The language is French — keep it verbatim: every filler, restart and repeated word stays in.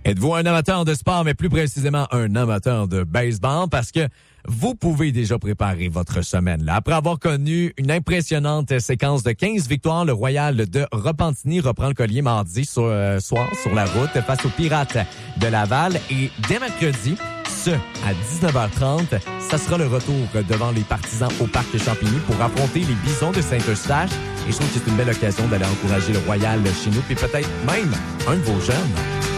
Êtes-vous un amateur de sport, mais plus précisément un amateur de baseball? Parce que vous pouvez déjà préparer votre semaine. Là. Après avoir connu une impressionnante séquence de quinze victoires, le Royal de Repentigny reprend le collier mardi sur, euh, soir sur la route face aux Pirates de Laval. Et dès mercredi, ce à dix-neuf heures trente, ça sera le retour devant les partisans au Parc Champigny pour affronter les Bisons de Saint-Eustache. Et je trouve que c'est une belle occasion d'aller encourager le Royal chez nous, puis peut-être même un de vos jeunes.